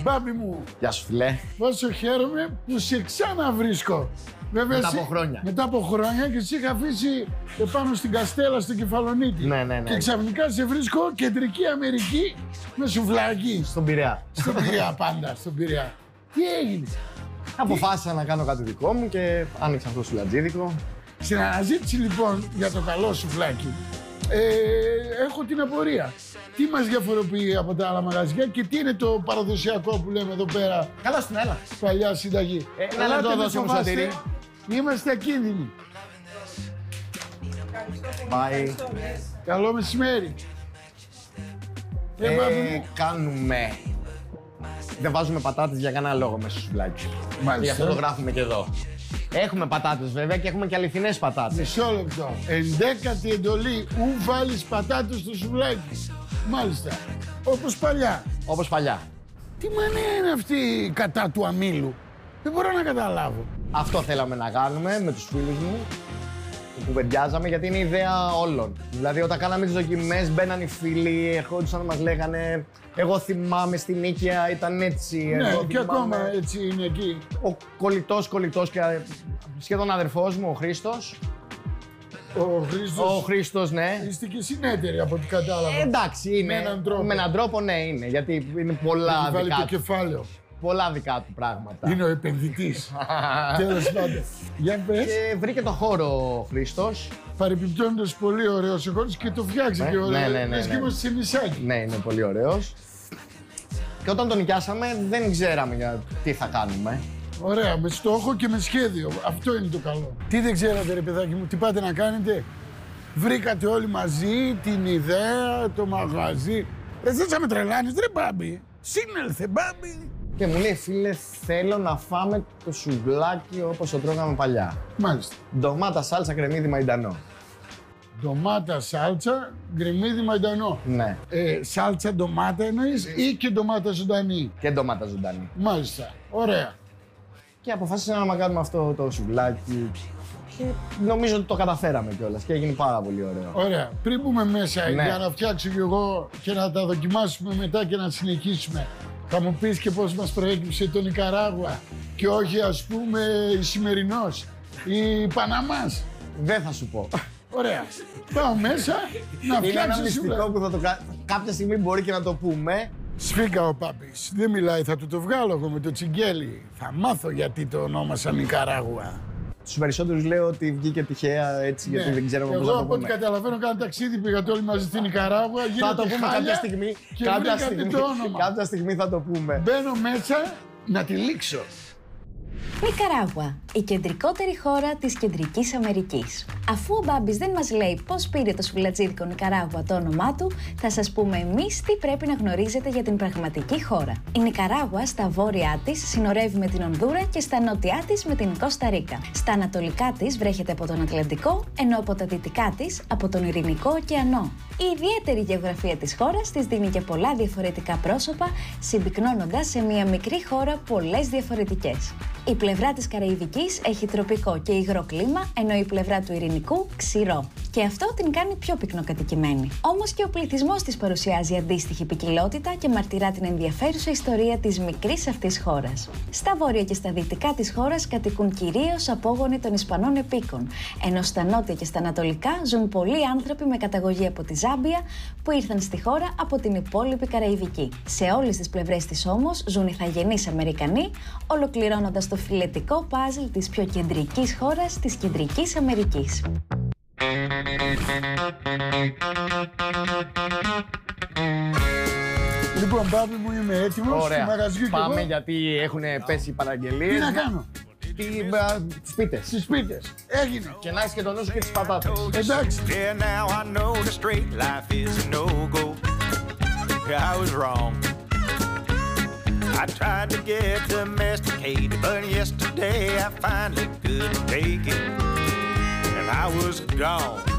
Μπάμπη μου. Γεια σου, φιλέ. Πόσο χαίρομαι που σε ξαναβρίσκω. Βέβαια, Μετά από χρόνια. Μετά από χρόνια και σε είχα αφήσει επάνω στην Καστέλα στο Κεφαλονίτη. Ναι. Και ξαφνικά σε βρίσκω Κεντρική Αμερική με σουβλάκι. Στον Πειραιά. Στον Πειραιά πάντα, στον Πειραιά. Τι έγινε? Αποφάσισα να κάνω κάτι δικό μου και άνοιξα αυτό το σουβλατζίδικο. Στην αναζήτηση λοιπόν για το καλό σουβλάκι, έχω την απορία. Τι μας διαφοροποιεί από τα άλλα μαγαζιά και τι είναι το παραδοσιακό που λέμε εδώ πέρα? Καλά στην έλα. Παλιά συνταγή. Να το δώσει μου, Σωτήρη. Είμαστε ακίνδυνοι. Πάει. Καλό μεσημέρι. Κάνουμε. Δεν βάζουμε πατάτες για κανένα λόγο μέσα στο σουβλάκι. Μάλιστα. Γι' αυτό το γράφουμε και εδώ. Έχουμε πατάτες βέβαια και έχουμε και αληθινές πατάτες. Μισό λεπτό. 11η εντολή. Ου βάλεις πατάτες στο σουβλάκι. Μάλιστα. Όπως παλιά. Όπως παλιά. Τι μανία είναι αυτή κατά του αμύλου? Δεν μπορώ να καταλάβω. Αυτό θέλαμε να κάνουμε με τους φίλους μου. Που κουβεντιάζαμε γιατί είναι ιδέα όλων. Δηλαδή, όταν κάναμε τις δοκιμές, μπαίναν οι φίλοι, ερχόντουσαν να μας λέγανε. Εγώ θυμάμαι στην Νίκαια ήταν έτσι. Ναι, εγώ και θυμάμαι... ακόμα έτσι είναι εκεί. Ο κολλητός και σχεδόν αδερφός μου, ο Χρήστος. Ο Χρήστος, ναι. Είστε και συνέτεροι από ό,τι κατάλαβα. Εντάξει, είναι. Με έναν τρόπο. Ναι, είναι. Γιατί είναι πολλά Έχει βάλει δικά το του. κεφάλαιο. Πολλά δικά του πράγματα. Είναι ο επενδυτής. Τέλος πάντων. Για πες. Και βρήκε το χώρο ο Χρήστος. Παρεμπιπτόντως πολύ ωραίος ο χώρος και το φτιάξει και ωραίο. Ναι. Και είμαστε σε νησάκι. Ναι, είναι πολύ ωραίος. Και όταν τον νοικιάσαμε, δεν ξέραμε για τι θα κάνουμε. Ωραία, με στόχο και με σχέδιο. Αυτό είναι το καλό. Τι δεν ξέρατε, ρε παιδάκι μου, τι πάτε να κάνετε? Βρήκατε όλοι μαζί την ιδέα, το μαγαζί. Δεν θα με τρελάνεις, ρε Μπάμπη. Σύνελθε, Μπάμπη. Και μου λέει, φίλε, θέλω να φάμε το σουβλάκι όπως το τρώγαμε παλιά. Μάλιστα. Ντομάτα, σάλτσα, κρεμμύδι, μαϊντανό. Ντομάτα, σάλτσα, γκρεμμύδι, μαϊντανό. Ναι. Σάλτσα, ντομάτα εννοείς ή και ντομάτα ζωντανή? Και ντομάτα ζωντανή. Μάλιστα. Ωραία. Και αποφάσισαμε να κάνουμε αυτό το σουβλάκι. Και νομίζω ότι το καταφέραμε κιόλας και έγινε πάρα πολύ ωραίο. Ωραία. Πριν μπούμε μέσα Ναι. για να φτιάξω κι εγώ και να τα δοκιμάσουμε μετά και να συνεχίσουμε, θα μου πεις και πώς μας προέκυψε το Νικαράγουα και όχι ας πούμε η Σημερινός ή Παναμάς? Δεν θα σου πω. Ωραία. Πάω μέσα να Είναι ένα φτιάξω μυστικό σουβλάκι. που θα το κάποια στιγμή μπορεί και να το πούμε. Σφίγγα ο Πάπης. Δεν μιλάει, θα του το βγάλω εγώ με το τσιγκέλι. Θα μάθω γιατί το ονόμασα Νικαράγουα. Στους περισσότερους λέω ότι βγήκε τυχαία έτσι γιατί δεν ξέραμε πώς Εγώ να το από ό,τι πούμε. καταλαβαίνω κάνα ταξίδι πήγατε όλοι μαζί στην Νικαράγουα. Θα το πούμε κάποια στιγμή. Και βρήκατε το όνομα. Κάποια στιγμή θα το πούμε. Μπαίνω μέσα να τη λήξω. Νικαράγουα, η κεντρικότερη χώρα της Κεντρικής Αμερικής. Αφού ο Μπάμπης δεν μας λέει πώς πήρε το σουβλατζίδικο Νικαράγουα το όνομά του, θα σας πούμε εμείς τι πρέπει να γνωρίζετε για την πραγματική χώρα. Η Νικαράγουα στα βόρειά της συνορεύει με την Ονδούρα και στα νότια της με την Κώστα Ρίκα. Στα ανατολικά της βρέχεται από τον Ατλαντικό, ενώ από τα δυτικά της από τον Ειρηνικό ωκεανό. Η ιδιαίτερη γεωγραφία της χώρας της δίνει και πολλά διαφορετικά πρόσωπα, συμπυκνώνοντας σε μια μικρή χώρα πολλές διαφορετικές. Η πλευρά της Καραϊβικής έχει τροπικό και υγρό κλίμα, ενώ η πλευρά του Ειρηνικού ξηρό. Και αυτό την κάνει πιο πυκνοκατοικημένη. Όμως και ο πληθυσμός της παρουσιάζει αντίστοιχη ποικιλότητα και μαρτυρά την ενδιαφέρουσα ιστορία της μικρής αυτής χώρας. Στα βόρεια και στα δυτικά της χώρας κατοικούν κυρίως απόγονοι των Ισπανών επίκων, ενώ στα νότια και στα ανατολικά ζουν πολλοί άνθρωποι με καταγωγή από τη Ζάμπια που ήρθαν στη χώρα από την υπόλοιπη Καραϊβική. Σε όλες τις πλευρές της όμως ζουν ηθαγενείς Αμερικανοί, ολοκληρώνοντας το φιλετικό παζλ της πιο κεντρικής χώρας της Κεντρικής Αμερικής. Λοιπόν, Μπάμπη μου, είμαι έτοιμος. Ωραία. Του μαγαζιού Πάμε και εγώ. γιατί έχουν πέσει οι παραγγελίες. Τι να κάνω? Τις πίτες. Στις πίτες. Έγινε. Και να έχεις και τον νου σου και τις πατάτες. Εντάξει. Yeah, now I know the straight life is a no-go. I was wrong. I tried to get domesticated, but yesterday I finally couldn't take it, and I was gone.